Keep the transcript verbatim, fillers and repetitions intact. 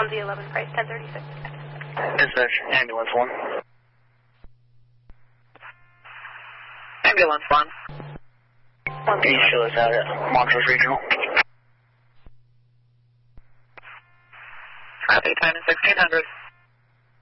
L Z eleven, price ten thirty-six. Dispatch, ambulance one. Ambulance one. Can you show us out at Montrose Regional? Copy, time is sixteen hundred.